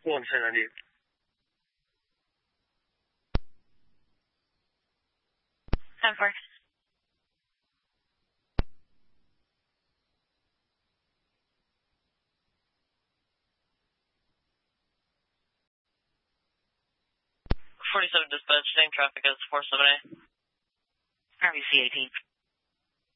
110 10-4. 47 dispatch, same traffic as 47A. RBC 18.